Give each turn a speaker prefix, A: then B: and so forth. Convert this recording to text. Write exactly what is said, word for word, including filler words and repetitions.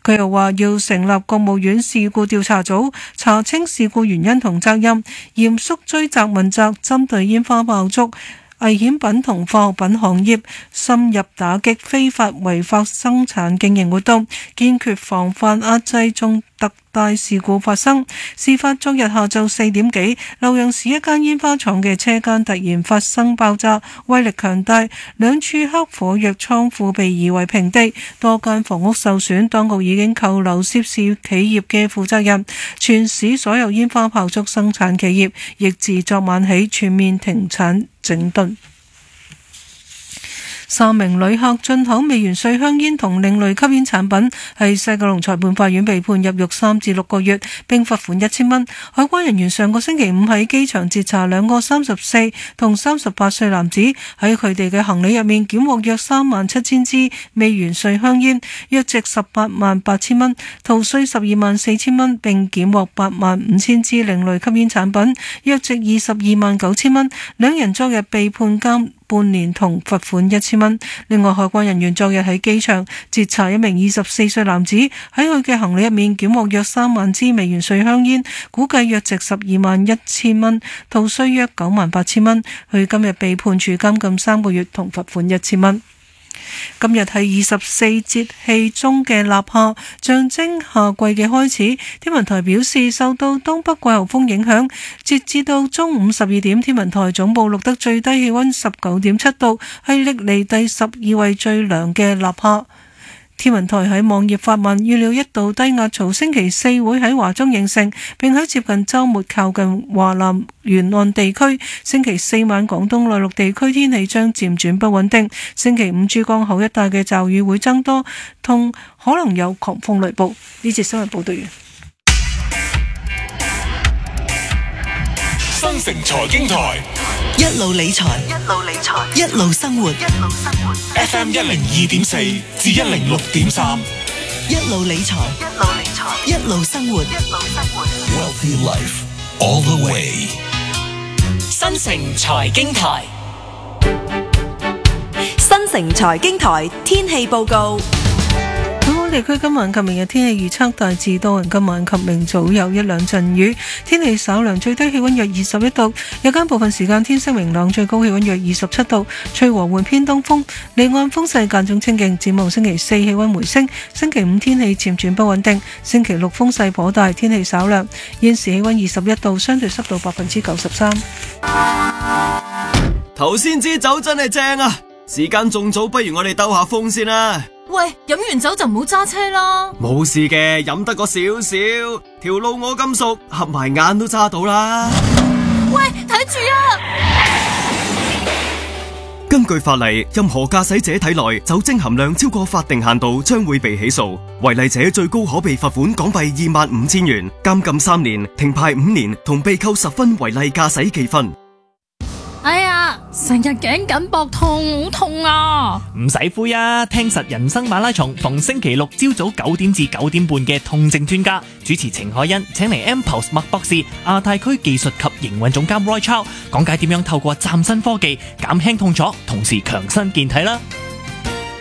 A: 佢又話要成立國務院事故調查組，查清事故原因同責任，嚴肅追責問責，針對煙花爆竹、危險品同化學品行業深入打擊非法違法生產經營活動，堅決防範壓制重特大事故發生。事發昨日下晝四點幾，柳陽市一間煙花廠嘅車間突然發生爆炸，威力強大，兩處黑火藥倉庫被夷為平地，多間房屋受損。當局已經扣留涉事企業嘅負責人，全市所有煙花炮竹生產企業亦自昨晚起全面停產整頓。三名旅客進口未完稅香煙同另類吸煙產品，喺西九龍裁判法院被判入獄三至六個月，並罰款一千蚊。海關人員上個星期五喺機場截查兩個三十四同三十八歲男子，喺佢哋嘅行李入面檢獲約三萬七千支未完稅香煙，約值十八萬八千蚊，逃稅十二萬四千蚊，並檢獲八萬五千支另類吸煙產品，約值二十二萬九千蚊。兩人昨日被判監半年同罰款一千蚊。另外，海關人員昨日喺機場截查一名二十四歲男子，喺佢嘅行李入面檢獲約三萬支未完稅香煙，估計約值十二萬一千蚊，逃稅約九萬八千蚊。佢今日被判處監禁三個月同罰款一千蚊。今日係二十四節氣中嘅立夏，象徵夏季嘅開始。天文台表示，受到東北季候風影響，截至到中午十二點，天文台總部錄得最低氣溫十九點七度，係歷嚟第十二位最涼嘅立夏。天文台喺網頁發文，預料一道低壓槽星期四會喺華中形成，並喺接近週末靠近華南沿岸地區。星期四晚廣東內陸地區天氣將漸轉不穩定。星期五珠江口一帶嘅驟雨會增多，同可能有狂風雷暴。呢節新聞報道完。
B: 新城財經台
C: 一路理財，
D: 一路理財，
C: 一路生活，
D: 一路生活。
B: F M 一零二點四至一零六點三，
C: 一路理財，
D: 一路理財，
C: 一路生活，
D: 一路生活。
B: Wealthy Life all the way。
C: 新城財經台，
E: 新城財經台天氣報告。
A: 本港地區今晚及明日天氣預測大致多雲，今晚及明早有一兩陣雨，天氣稍涼，最低氣溫約二十一度，日間部分時間天色明朗，最高氣溫約二十七度，吹和緩偏東風，離岸風勢間中清勁。展望星期四氣溫回升，星期五天氣漸轉不穩定，星期六風勢頗大，天氣稍涼。現時氣溫二十一度，相對濕度百分之九十三。
F: 頭先支酒真係正啊！時間仲早，不如我哋兜下風先啦。
G: 喂，飲完酒就唔好揸車啦。
F: 冇事嘅，飲得個少少，條路我咁熟，合埋眼都揸到啦。
G: 喂，睇住啊！
F: 根據法例，任何駕駛者體內酒精含量超過法定限度，將會被起訴。違例者最高可被罰款港幣二萬五千元、監禁三年、停牌五年，同被扣十分違例駕駛記分。
G: 哎呀，成日頸緊膊痛，好痛啊！
H: 唔使灰啊，聽實人生馬拉松，逢星期六朝早九點至九點半嘅痛症專家主持程海欣，請嚟 M-Pulse 麥博士、亞太區技術及營運總監 Roy Chow 講解點樣透過嶄新科技減輕痛楚，同時強身健體啦。